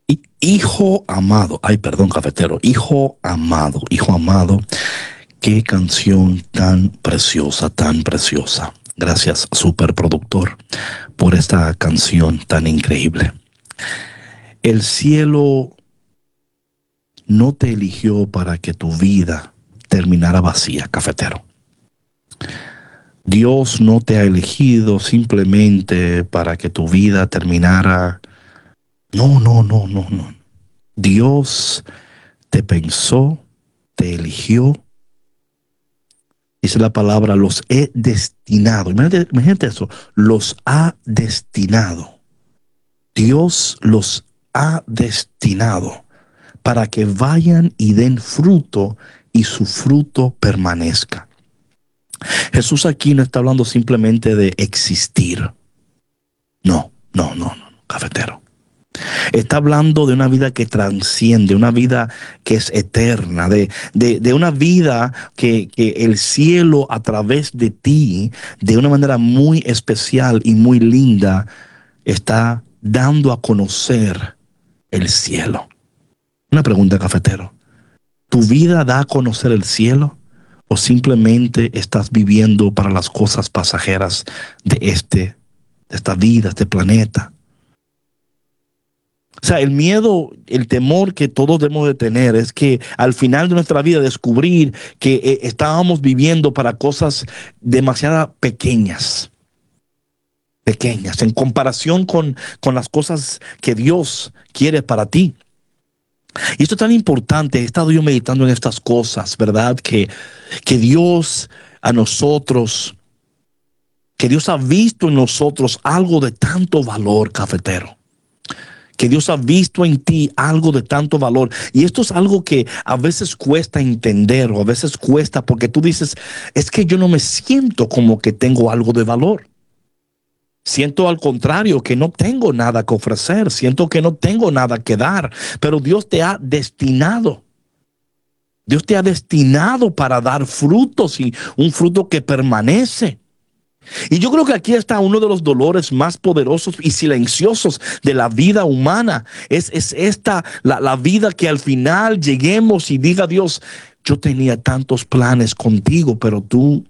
Hijo amado, ay, perdón, cafetero, hijo amado, qué canción tan preciosa, tan preciosa. Gracias, superproductor, por esta canción tan increíble. El cielo no te eligió para que tu vida terminara vacía, cafetero. Dios no te ha elegido simplemente para que tu vida terminara. No, no, no, no, no. Dios te pensó, te eligió. Dice la palabra, los he destinado. Imagínate eso, los ha destinado. Dios los ha destinado para que vayan y den fruto y su fruto permanezca. Jesús aquí no está hablando simplemente de existir. No, no, no, no, cafetero. Está hablando de una vida que trasciende, una vida que es eterna, de una vida que el cielo a través de ti, de una manera muy especial y muy linda, está dando a conocer el cielo. Una pregunta, cafetero. ¿Tu vida da a conocer el cielo o simplemente estás viviendo para las cosas pasajeras de esta vida, este planeta? O sea, el miedo, el temor que todos debemos de tener es que al final de nuestra vida descubrir que estábamos viviendo para cosas demasiado pequeñas, en comparación con las cosas que Dios quiere para ti. Y esto es tan importante, he estado yo meditando en estas cosas, ¿verdad? Que Dios a nosotros, que Dios ha visto en nosotros algo de tanto valor, cafetero. Que Dios ha visto en ti algo de tanto valor. Y esto es algo que a veces cuesta entender o a veces cuesta porque tú dices, es que yo no me siento como que tengo algo de valor. Siento al contrario que no tengo nada que ofrecer. Siento que no tengo nada que dar. Pero Dios te ha destinado. Dios te ha destinado para dar frutos y un fruto que permanece. Y yo creo que aquí está uno de los dolores más poderosos y silenciosos de la vida humana. Es esta, la vida que al final lleguemos y diga Dios, yo tenía tantos planes contigo, pero tú,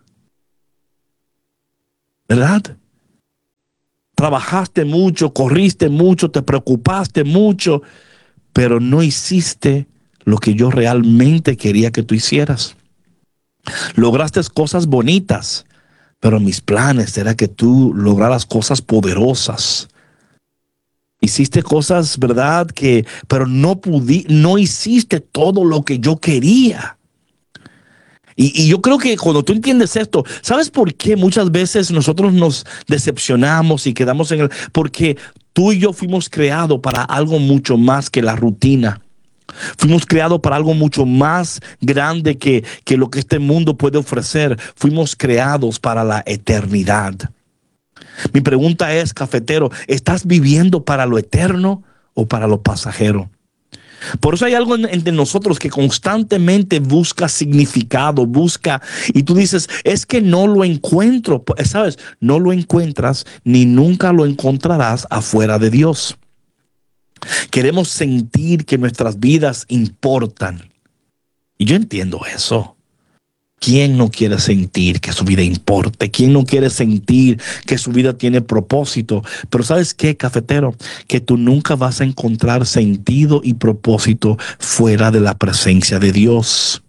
¿verdad? Trabajaste mucho, corriste mucho, te preocupaste mucho, pero no hiciste lo que yo realmente quería que tú hicieras. Lograste cosas bonitas, pero mis planes era que tú lograras cosas poderosas. Hiciste cosas, ¿verdad? Pero no hiciste todo lo que yo quería. Y yo creo que cuando tú entiendes esto, ¿sabes por qué muchas veces nosotros nos decepcionamos y quedamos en porque tú y yo fuimos creados para algo mucho más que la rutina. Fuimos creados para algo mucho más grande que lo que este mundo puede ofrecer. Fuimos creados para la eternidad. Mi pregunta es, cafetero, ¿estás viviendo para lo eterno o para lo pasajero? Por eso hay algo entre nosotros que constantemente busca significado, y tú dices, es que no lo encuentro, ¿sabes? No lo encuentras ni nunca lo encontrarás afuera de Dios. Queremos sentir que nuestras vidas importan. Y yo entiendo eso. ¿Quién no quiere sentir que su vida importe? ¿Quién no quiere sentir que su vida tiene propósito? Pero ¿sabes qué, cafetero? Que tú nunca vas a encontrar sentido y propósito fuera de la presencia de Dios.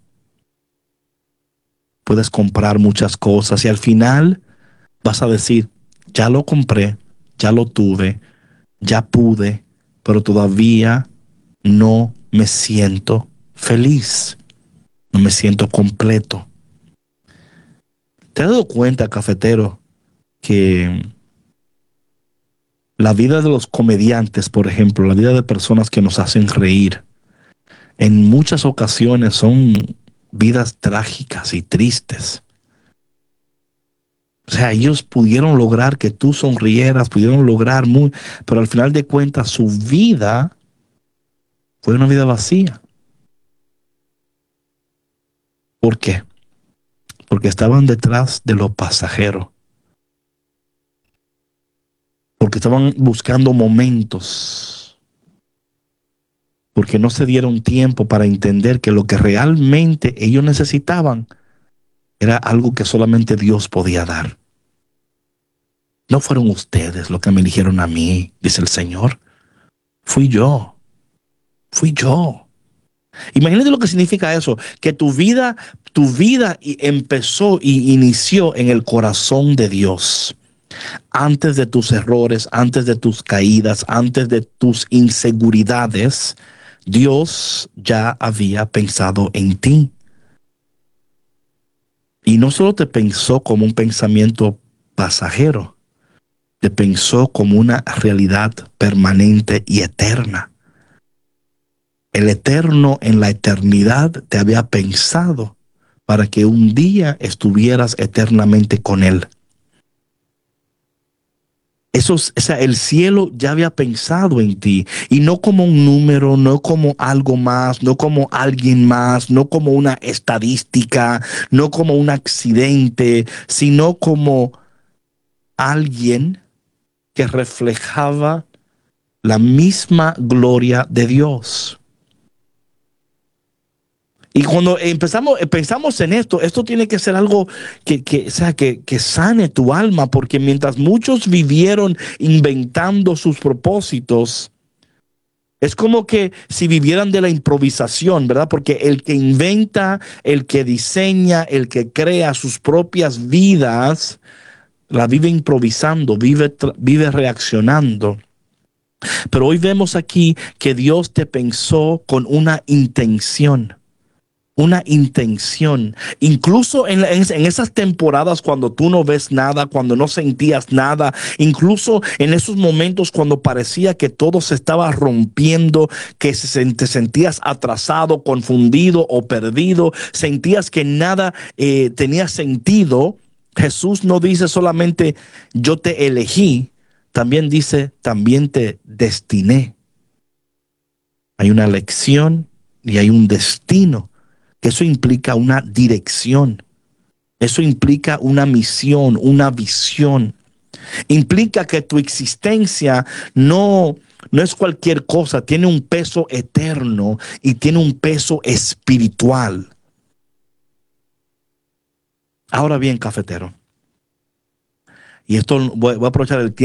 Puedes comprar muchas cosas y al final vas a decir, ya lo compré, ya lo tuve, ya pude, pero todavía no me siento feliz, no me siento completo. ¿Te has dado cuenta, cafetero, que la vida de los comediantes, por ejemplo, la vida de personas que nos hacen reír, en muchas ocasiones son vidas trágicas y tristes? O sea, ellos pudieron lograr que tú sonrieras, pudieron lograr pero al final de cuentas su vida fue una vida vacía. ¿Por qué? Porque estaban detrás de lo pasajero. Porque estaban buscando momentos. porque no se dieron tiempo para entender que lo que realmente ellos necesitaban era algo que solamente Dios podía dar. No fueron ustedes los que me eligieron a mí, dice el Señor. Fui yo, fui yo. Imagínate lo que significa eso, que tu vida empezó y inició en el corazón de Dios. Antes de tus errores, antes de tus caídas, antes de tus inseguridades, Dios ya había pensado en ti. Y no solo te pensó como un pensamiento pasajero, te pensó como una realidad permanente y eterna. El Eterno en la eternidad te había pensado para que un día estuvieras eternamente con Él. El cielo ya había pensado en ti, y no como un número, no como algo más, no como alguien más, no como una estadística, no como un accidente, sino como alguien que reflejaba la misma gloria de Dios. Y cuando pensamos en esto tiene que ser algo que sane tu alma, porque mientras muchos vivieron inventando sus propósitos, es como que si vivieran de la improvisación, ¿verdad? Porque el que inventa, el que diseña, el que crea sus propias vidas, la vive improvisando, vive reaccionando. Pero hoy vemos aquí que Dios te pensó con una intención. Una intención, incluso en esas temporadas cuando tú no ves nada, cuando no sentías nada, incluso en esos momentos cuando parecía que todo se estaba rompiendo, que te sentías atrasado, confundido o perdido, sentías que nada tenía sentido. Jesús no dice solamente yo te elegí, también dice también te destiné. Hay una elección y hay un destino. Eso implica una dirección. Eso implica una misión, una visión. Implica que tu existencia no es cualquier cosa, tiene un peso eterno y tiene un peso espiritual. Ahora bien, cafetero, y esto voy a aprovechar el tiempo